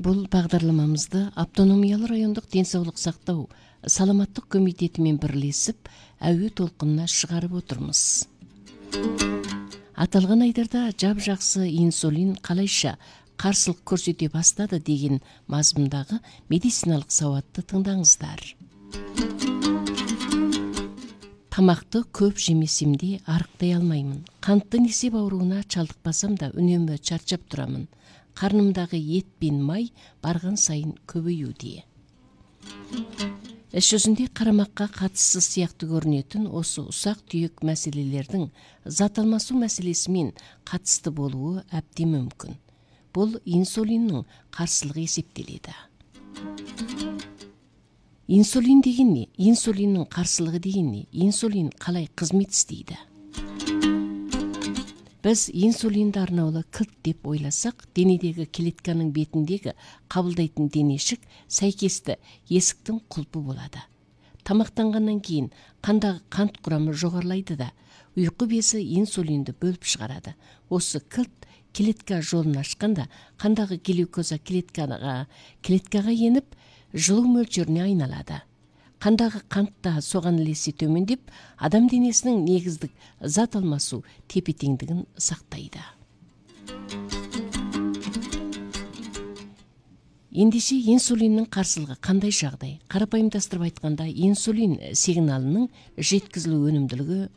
Бул багдарламамызды Автономиялы райондук денсаулык сактоо саламаттык комитети менен бирлешип әуе толкунуна чыгарып отурмуз. Аталган айдарда жап-жаксы инсулин калайча каршылык көрсөтө баштады деген мазмундагы медициналык сабатты тыңдаңыздар. Тамакты көп жемесимди арыктай алмаймын. Канттын эсеп ооруна чалдыкпасам да үнөмө чарчап турамын. Карнымдагы эт пен май барган сайын көбөйүүдө. Эш жүзүндө карамакка катышсыз сыяктуу көрүнөтүн осы усак түйөк маселелердин зат алмасуу маселеси менен катысты болуу абдан мүмкүн. Бул инсулиндин каршылыгы эсептелет. Инсулин дегенни, инсулиндин каршылыгы дегенни, инсулин калай кызмет иштейт? Біз инсулинди арнаулы кылт деп ойласак, денедегі клетканын бетіндегі кабылдайтын денешик сайкесті эсиктин кулпу болады. Тамактангандан кийин кандагы кант курамы жогорулайды да, уйку бези инсулинди бөлүп чыгарады. Осы кылт клетка жолун ачканда кандагы глюкоза клеткага енип, жылуу мөлчөрүнө айналады. Кандагы кантта соган илеси төмөндөп, адам денесинин негиздик зат алмасуу тепе-теңдигин сактайт. Эндеше инсулиндин каршылыгы кандай жагдай? Карапайымдастырып айтканда, инсулин сигналынын жеткизилүү өнүмдүүлүгү